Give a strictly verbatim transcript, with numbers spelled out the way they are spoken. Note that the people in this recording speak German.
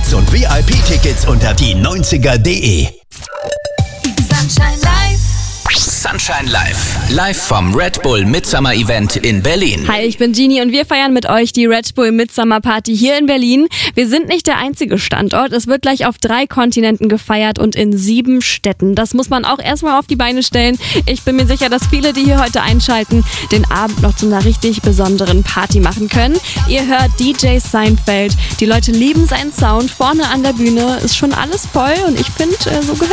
Tickets und V I P-Tickets unter die neunziger punkt de. Sunshine Live. Sunshine Live. Live vom Red Bull Midsummer Event in Berlin. Hi, ich bin Genie und wir feiern mit euch die Red Bull Midsummer Party hier in Berlin. Wir sind nicht der einzige Standort. Es wird gleich auf drei Kontinenten gefeiert und in sieben Städten. Das muss man auch erstmal auf die Beine stellen. Ich bin mir sicher, dass viele, die hier heute einschalten, den Abend noch zu einer richtig besonderen Party machen können. Ihr hört D J Seinfeld. Die Leute lieben seinen Sound. Vorne an der Bühne ist schon alles voll und ich finde, so gehört